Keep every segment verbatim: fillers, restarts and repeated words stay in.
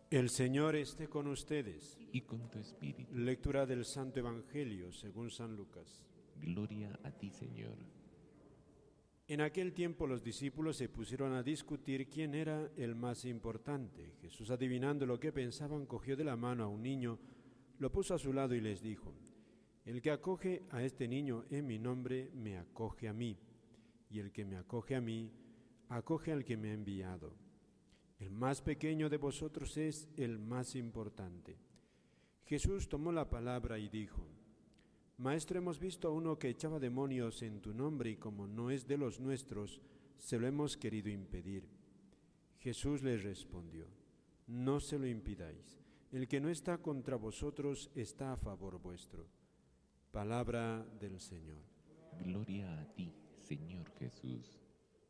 El Señor esté con ustedes. Y con tu espíritu. Lectura del Santo Evangelio según San Lucas. Gloria a ti, Señor. En aquel tiempo los discípulos se pusieron a discutir quién era el más importante. Jesús, adivinando lo que pensaban, cogió de la mano a un niño, lo puso a su lado y les dijo: El que acoge a este niño en mi nombre, me acoge a mí, y el que me acoge a mí, acoge al que me ha enviado. El más pequeño de vosotros es el más importante. Jesús tomó la palabra y dijo: Maestro, hemos visto a uno que echaba demonios en tu nombre y como no es de los nuestros, se lo hemos querido impedir. Jesús les respondió: No se lo impidáis. El que no está contra vosotros está a favor vuestro. Palabra del Señor. Gloria a ti, Señor Jesús.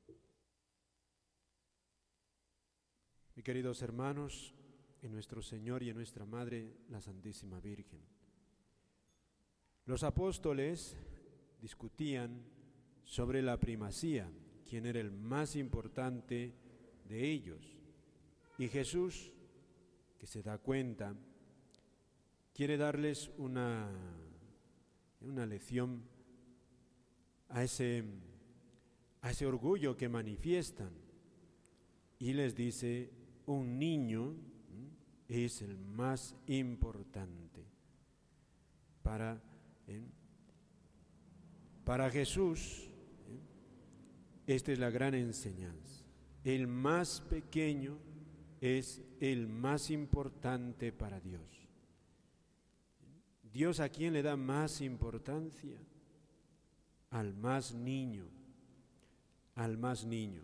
Mis queridos hermanos, en nuestro Señor y en nuestra Madre, la Santísima Virgen, los apóstoles discutían sobre la primacía, quién era el más importante de ellos. Y Jesús, que se da cuenta, quiere darles una, una lección a ese, a ese orgullo que manifiestan. Y les dice: un niño es el más importante. Para, ¿eh? para Jesús, ¿eh? esta es la gran enseñanza. El más pequeño es el más importante para Dios. ¿Dios a quién le da más importancia? Al más niño, al más niño.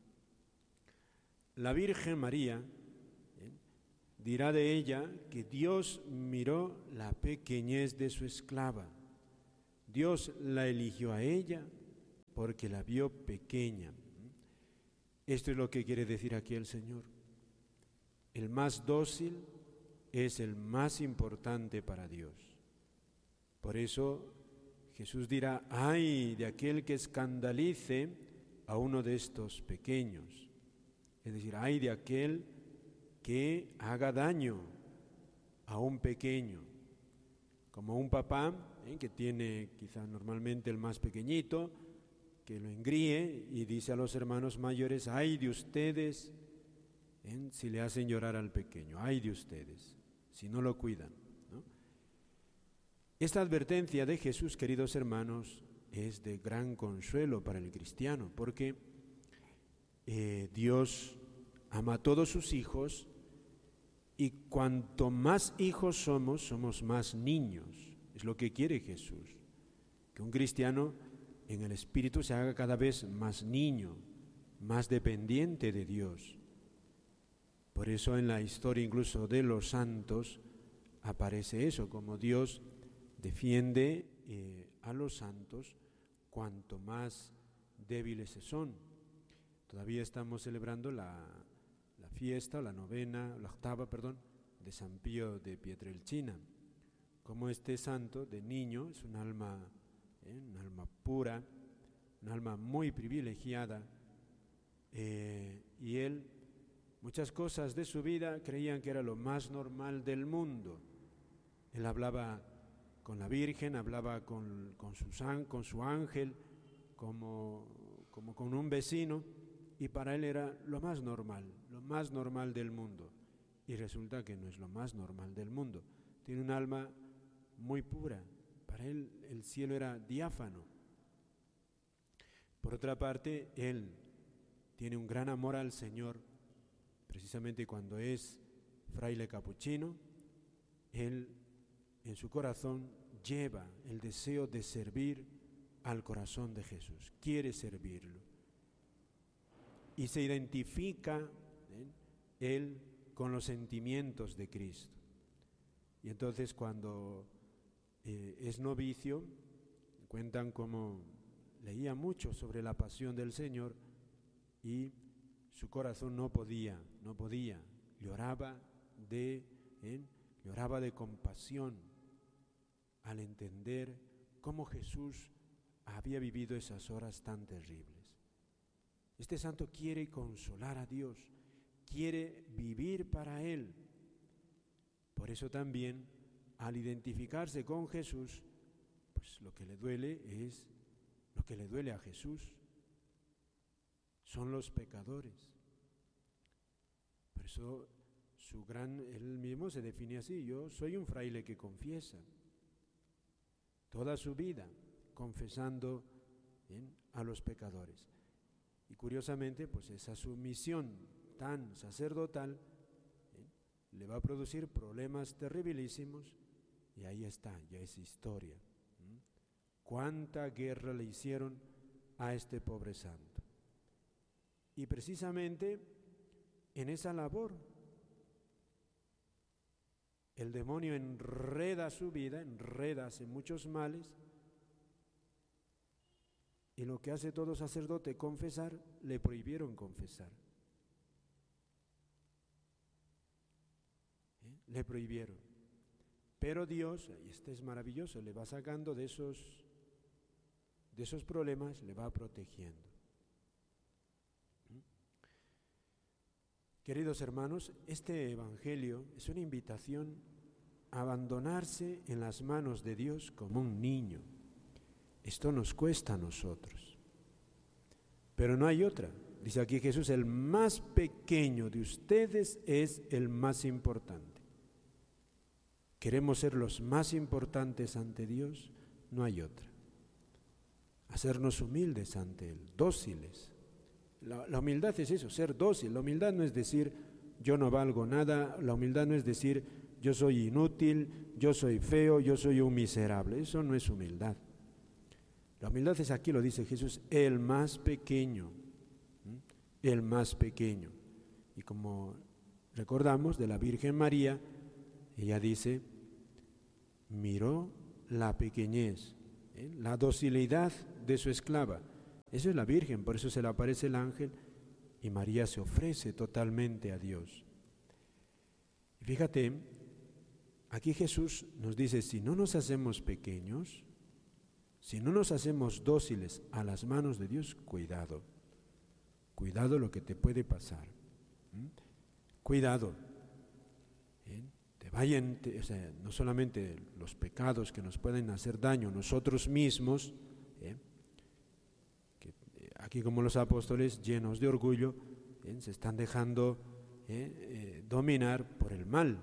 La Virgen María ¿eh? dirá de ella que Dios miró la pequeñez de su esclava. Dios la eligió a ella porque la vio pequeña. Esto es lo que quiere decir aquí el Señor. El más dócil es el más importante para Dios. Por eso Jesús dirá: ay de aquel que escandalice a uno de estos pequeños. Es decir, ay de aquel que haga daño a un pequeño, como un papá ¿eh? que tiene quizá normalmente el más pequeñito, que lo engríe y dice a los hermanos mayores: ay de ustedes ¿eh? si le hacen llorar al pequeño, ay de ustedes, si no lo cuidan, ¿no? Esta advertencia de Jesús, queridos hermanos, es de gran consuelo para el cristiano, porque Eh, Dios ama a todos sus hijos y cuanto más hijos somos, somos más niños. Es lo que quiere Jesús, que un cristiano en el espíritu se haga cada vez más niño, más dependiente de Dios. Por eso en la historia incluso de los santos aparece eso, como Dios defiende eh, a los santos cuanto más débiles son. Todavía estamos celebrando la, la fiesta, la novena, la octava, perdón, de San Pío de Pietrelcina. Como este santo de niño es un alma, ¿eh? un alma pura, un alma muy privilegiada, eh, y él, muchas cosas de su vida creían que era lo más normal del mundo. Él hablaba con la Virgen, hablaba con, con, su, con su ángel, como, como con un vecino, y para él era lo más normal, lo más normal del mundo. Y resulta que no es lo más normal del mundo. Tiene un alma muy pura. Para él el cielo era diáfano. Por otra parte, él tiene un gran amor al Señor. Precisamente cuando es fraile capuchino, él en su corazón lleva el deseo de servir al corazón de Jesús. Quiere servirlo. Y se identifica ¿eh? él con los sentimientos de Cristo. Y entonces cuando eh, es novicio, cuentan cómo leía mucho sobre la pasión del Señor y su corazón no podía, no podía, lloraba de, ¿eh? lloraba de compasión al entender cómo Jesús había vivido esas horas tan terribles. Este santo quiere consolar a Dios, quiere vivir para Él, Por eso también, al identificarse con Jesús, pues lo que le duele es lo que le duele a Jesús. Son los pecadores. Por eso su gran, él mismo se define así: yo soy un fraile que confiesa toda su vida, confesando ¿bien? a los pecadores. Y curiosamente, pues esa sumisión tan sacerdotal ¿bien? le va a producir problemas terribilísimos, y ahí está, ya es historia. ¿Mm? Cuánta guerra le hicieron a este pobre santo. Y precisamente en esa labor, el demonio enreda su vida, enreda, hace muchos males, y lo que hace todo sacerdote, confesar, le prohibieron confesar. ¿Eh? Le prohibieron. Pero Dios, y este es maravilloso, le va sacando de esos, de esos problemas, le va protegiendo. ¿Mm? Queridos hermanos, este evangelio es una invitación a abandonarse en las manos de Dios como un niño. Esto nos cuesta a nosotros, pero no hay otra. Dice aquí Jesús: el más pequeño de ustedes es el más importante. ¿Queremos ser los más importantes ante Dios? No hay otra. Hacernos humildes ante Él, dóciles. La, la humildad es eso, ser dócil. La humildad no es decir yo no valgo nada, la humildad no es decir yo soy inútil, yo soy feo, yo soy un miserable. Eso no es humildad. La humildad es, aquí lo dice Jesús, el más pequeño, ¿sí? el más pequeño. Y como recordamos de la Virgen María, ella dice, miró la pequeñez, ¿eh? la docilidad de su esclava. Eso es la Virgen, por eso se le aparece el ángel y María se ofrece totalmente a Dios. Y fíjate, aquí Jesús nos dice, si no nos hacemos pequeños, si no nos hacemos dóciles a las manos de Dios, cuidado, cuidado lo que te puede pasar. ¿Mm? Cuidado, ¿eh? te vayan, te, o sea, no solamente los pecados que nos pueden hacer daño nosotros mismos, ¿eh? que aquí como los apóstoles llenos de orgullo, ¿eh? se están dejando ¿eh? Eh, dominar por el mal.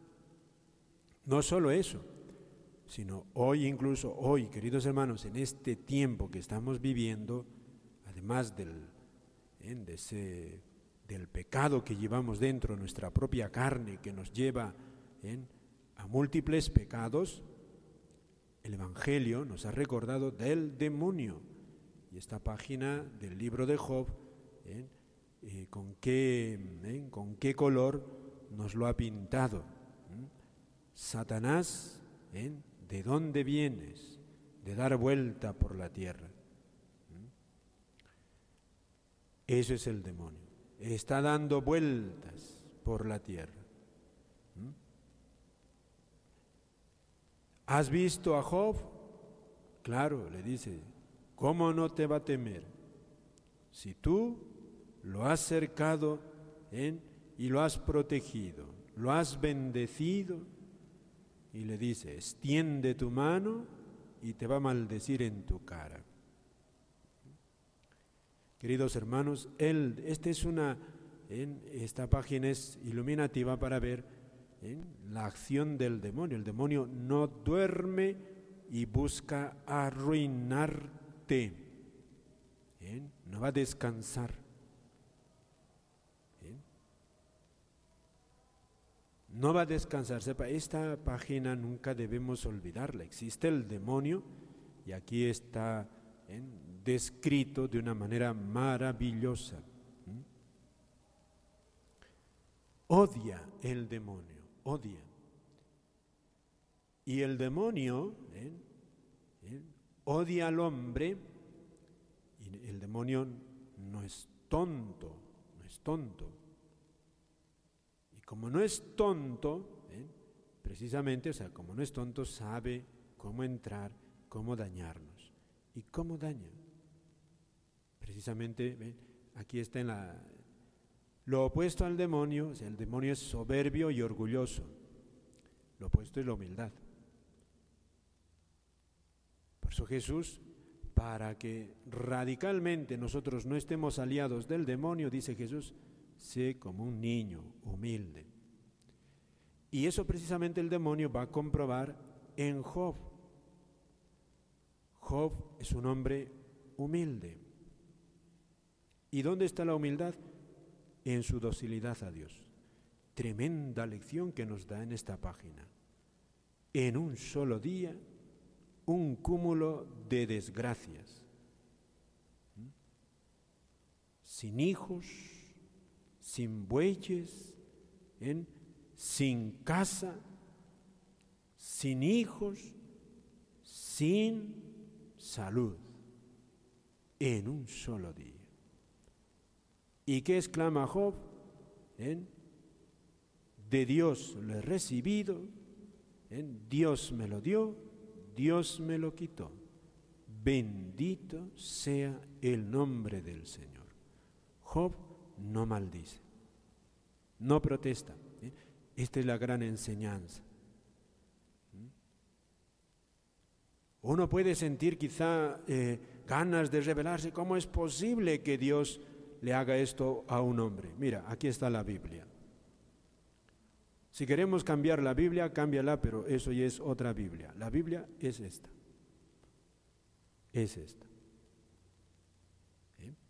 No solo eso, sino hoy, incluso hoy, queridos hermanos, en este tiempo que estamos viviendo, además del, ¿eh? de ese, del pecado que llevamos dentro de nuestra propia carne, que nos lleva ¿eh? a múltiples pecados, el Evangelio nos ha recordado del demonio. Y esta página del libro de Job, ¿eh? Eh, ¿con qué, eh? con qué color nos lo ha pintado? ¿eh? Satanás, ¿eh? ¿de dónde vienes? De dar vuelta por la tierra. Eso es el demonio. Está dando vueltas por la tierra. ¿Has visto a Job? Claro, le dice, ¿cómo no te va a temer? Si tú lo has cercado ¿eh? y lo has protegido, lo has bendecido, y le dice, extiende tu mano y te va a maldecir en tu cara. Queridos hermanos, él, esta es una, ¿eh? esta página es iluminativa para ver ¿eh? la acción del demonio. El demonio no duerme y busca arruinarte. ¿eh? No va a descansar. No va a descansar. Sepa, esta página nunca debemos olvidarla. Existe el demonio y aquí está ¿eh? descrito de una manera maravillosa. ¿Mm? Odia el demonio, odia. Y el demonio ¿eh? ¿eh? odia al hombre, y el demonio no es tonto, no es tonto. Como no es tonto, ¿eh? precisamente, o sea, como no es tonto, sabe cómo entrar, cómo dañarnos. ¿Y cómo daña? Precisamente, ¿ven? Aquí está en la, lo opuesto al demonio, o sea, el demonio es soberbio y orgulloso. Lo opuesto es la humildad. Por eso Jesús, para que radicalmente nosotros no estemos aliados del demonio, dice Jesús, sé como un niño humilde. Y eso precisamente el demonio va a comprobar en Job. Job es un hombre humilde. ¿Y dónde está la humildad? En su docilidad a Dios. Tremenda lección que nos da en esta página. En un solo día, un cúmulo de desgracias. Sin hijos, sin bueyes, ¿eh? sin casa, sin hijos, sin salud, en un solo día. ¿Y qué exclama Job? ¿Eh? De Dios lo he recibido, ¿eh? Dios me lo dio, Dios me lo quitó. Bendito sea el nombre del Señor. Job no maldice, no protesta. ¿eh? Esta es la gran enseñanza. Uno puede sentir quizá eh, ganas de rebelarse. ¿Cómo es posible que Dios le haga esto a un hombre? Mira, aquí está la Biblia. Si queremos cambiar la Biblia, cámbiala, pero eso ya es otra Biblia. La Biblia es esta. Es esta. ¿Eh?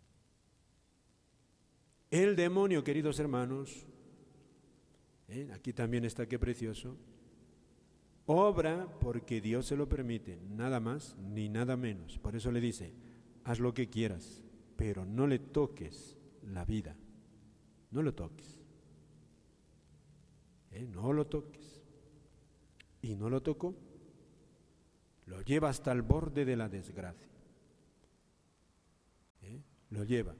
El demonio, queridos hermanos, ¿eh? aquí también está, qué precioso, obra porque Dios se lo permite, nada más ni nada menos. Por eso le dice, haz lo que quieras, pero no le toques la vida, no lo toques. ¿Eh? No lo toques. Y no lo tocó. Lo lleva hasta el borde de la desgracia. ¿Eh? Lo lleva.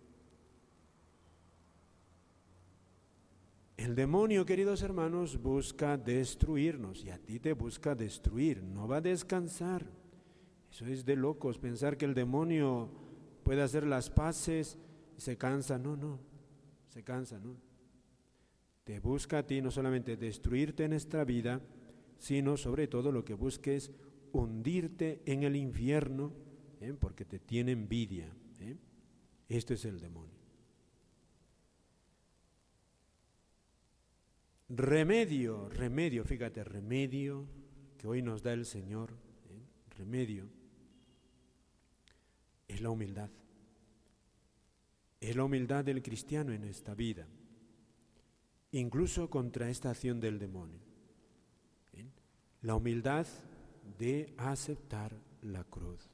El demonio, queridos hermanos, busca destruirnos y a ti te busca destruir, no va a descansar. Eso es de locos, pensar que el demonio puede hacer las paces y se cansa. No, no, se cansa, no. Te busca a ti no solamente destruirte en esta vida, sino sobre todo lo que busca es hundirte en el infierno, ¿eh? porque te tiene envidia. ¿eh? Esto es el demonio. Remedio, remedio, fíjate, remedio que hoy nos da el Señor, ¿eh? remedio, es la humildad. Es la humildad del cristiano en esta vida. Incluso contra esta acción del demonio. ¿Eh? La humildad de aceptar la cruz.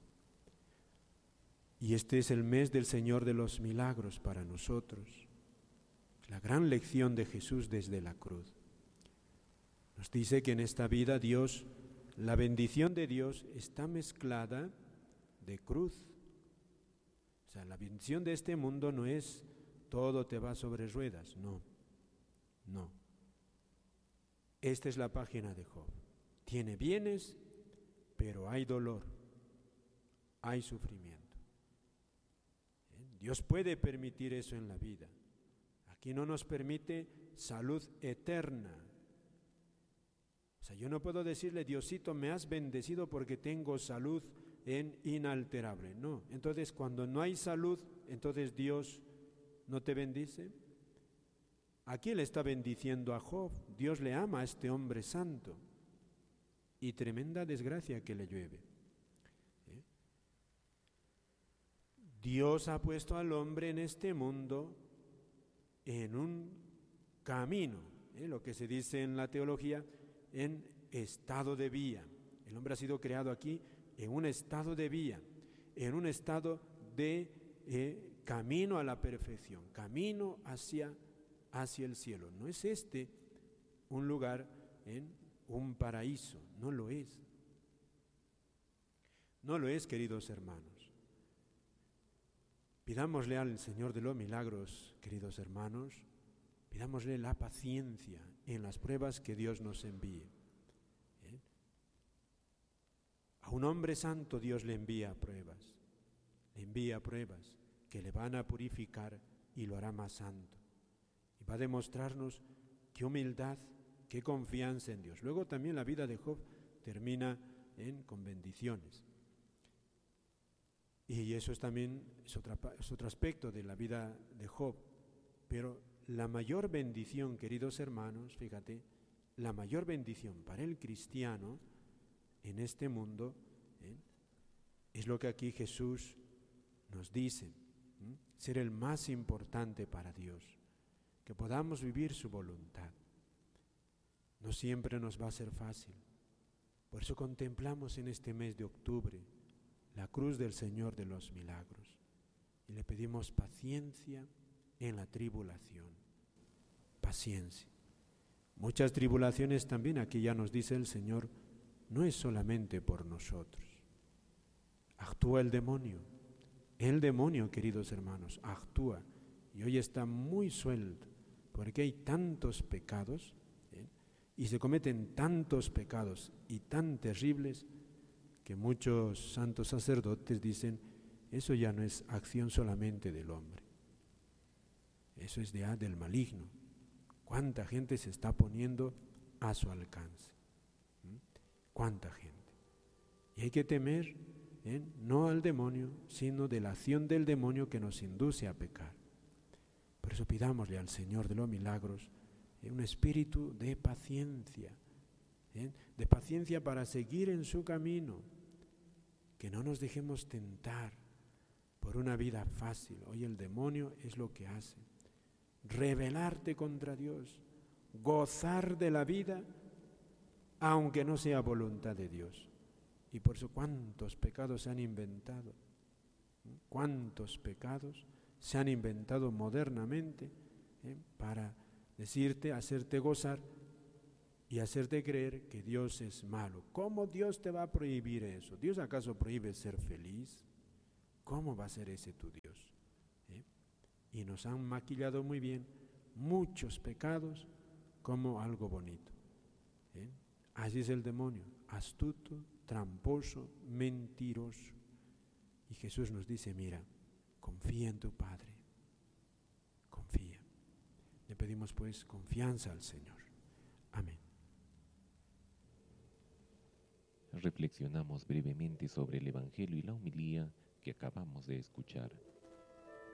Y este es el mes del Señor de los milagros para nosotros. La gran lección de Jesús desde la cruz. Nos dice que en esta vida Dios, la bendición de Dios está mezclada de cruz. O sea, la bendición de este mundo no es todo te va sobre ruedas, no. No. Esta es la página de Job. Tiene bienes, pero hay dolor, hay sufrimiento. ¿Eh? Dios puede permitir eso en la vida. Aquí no nos permite salud eterna. O sea, yo no puedo decirle, Diosito, me has bendecido porque tengo salud en inalterable. No. Entonces, cuando no hay salud, entonces Dios no te bendice. Aquí le está bendiciendo a Job. Dios le ama a este hombre santo. Y tremenda desgracia que le llueve. ¿Eh? Dios ha puesto al hombre en este mundo en un camino, ¿eh? lo que se dice en la teología, en estado de vía. El hombre ha sido creado aquí en un estado de vía, en un estado de eh, camino a la perfección, camino hacia hacia el cielo. No es este un lugar en un paraíso, no lo es. No lo es, queridos hermanos. Pidámosle al Señor de los milagros, queridos hermanos, pidámosle la paciencia en las pruebas que Dios nos envíe. ¿Eh? A un hombre santo Dios le envía pruebas, le envía pruebas que le van a purificar y lo hará más santo. Y va a demostrarnos qué humildad, qué confianza en Dios. Luego también la vida de Job termina en, con bendiciones. Y eso es también es, otra, es otro aspecto de la vida de Job. Pero la mayor bendición, queridos hermanos, fíjate, la mayor bendición para el cristiano en este mundo, ¿eh? es lo que aquí Jesús nos dice, ¿eh? ser el más importante para Dios, que podamos vivir su voluntad. No siempre nos va a ser fácil. Por eso contemplamos en este mes de octubre la cruz del Señor de los milagros y le pedimos paciencia en la tribulación. Paciencia. Muchas tribulaciones también, aquí ya nos dice el Señor, no es solamente por nosotros. Actúa el demonio. El demonio, queridos hermanos, actúa y hoy está muy suelto porque hay tantos pecados, ¿eh? y se cometen tantos pecados y tan terribles que muchos santos sacerdotes dicen, eso ya no es acción solamente del hombre, eso es ya del maligno. ¿Cuánta gente se está poniendo a su alcance? ¿Mm? ¿Cuánta gente? Y hay que temer, ¿eh? no al demonio, sino de la acción del demonio que nos induce a pecar. Por eso pidámosle al Señor de los milagros ¿eh? un espíritu de paciencia, ¿eh? de paciencia para seguir en su camino, que no nos dejemos tentar por una vida fácil. Hoy el demonio es lo que hace, rebelarte contra Dios, gozar de la vida, aunque no sea voluntad de Dios. Y por eso cuántos pecados se han inventado, cuántos pecados se han inventado modernamente ¿eh? para decirte, hacerte gozar y hacerte creer que Dios es malo. ¿Cómo Dios te va a prohibir eso? ¿Dios acaso prohíbe ser feliz? ¿Cómo va a ser ese tu Dios? ¿Eh? Y nos han maquillado muy bien muchos pecados como algo bonito. ¿Eh? Así es el demonio, astuto, tramposo, mentiroso. Y Jesús nos dice, mira, confía en tu Padre, confía. Le pedimos pues confianza al Señor. Amén. Reflexionamos brevemente sobre el Evangelio y la homilía que acabamos de escuchar.